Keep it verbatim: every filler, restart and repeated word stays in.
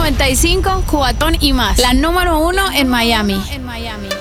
noventa y cinco, Cubatón y más. La número uno en Miami. En Miami.